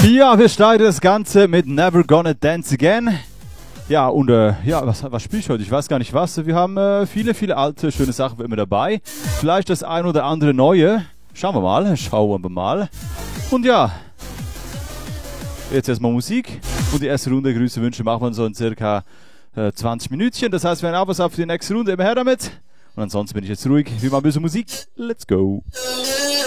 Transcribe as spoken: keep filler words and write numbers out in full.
Ja, wir starten das Ganze mit Never Gonna Dance Again. Ja, und äh, ja, was, was spiele ich heute? Ich weiß gar nicht was. Wir haben äh, viele, viele alte, schöne Sachen immer dabei. Vielleicht das ein oder andere neue. Schauen wir mal, schauen wir mal. Und ja, jetzt erstmal Musik. Und die erste Runde Grüße, Wünsche machen wir so in circa äh, zwanzig Minütchen. Das heißt, wir haben auch was auf die nächste Runde. Immer her damit. Und ansonsten bin ich jetzt ruhig. Wie mal ein bisschen Musik. Let's go.